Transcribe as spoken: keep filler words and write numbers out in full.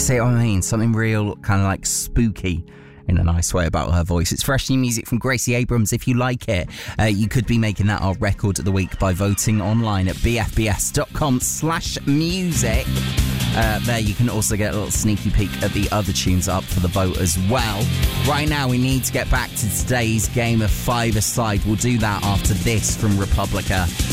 see what I mean? Something real, kind of like spooky in a nice way about her voice. It's fresh new music from Gracie Abrams. If you like it, uh, you could be making that our record of the week by voting online at bfbs.com slash music. Uh, there you can also get a little sneaky peek at the other tunes up for the vote as well. Right now we need to get back to today's game of five-a-side. We'll do that after this from Republica.